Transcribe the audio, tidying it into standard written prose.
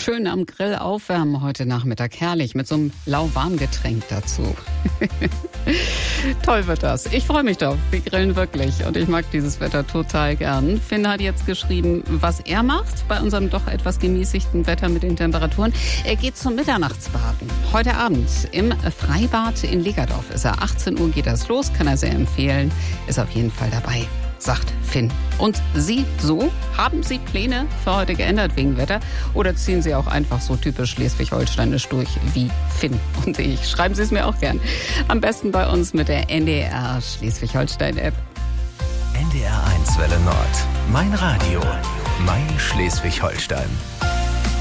schön am Grill aufwärmen heute Nachmittag. Herrlich, mit so einem lauwarmen Getränk dazu. Toll wird das. Ich freue mich drauf. Wir grillen wirklich und ich mag dieses Wetter total gern. Finn hat jetzt geschrieben, was er macht bei unserem doch etwas gemäßigten Wetter mit den Temperaturen. Er geht zum Mitternachtsbaden. Heute Abend im Freibad in Legerdorf ist er. 18 Uhr geht das los, kann er sehr empfehlen. Ist auf jeden Fall dabei, sagt Finn. Und Sie so? Haben Sie Pläne für heute geändert wegen Wetter? Oder ziehen Sie auch einfach so typisch schleswig-holsteinisch durch wie Finn und ich? Schreiben Sie es mir auch gern. Am besten bei uns mit der NDR Schleswig-Holstein-App. NDR 1 Welle Nord. Mein Radio. Mein Schleswig-Holstein.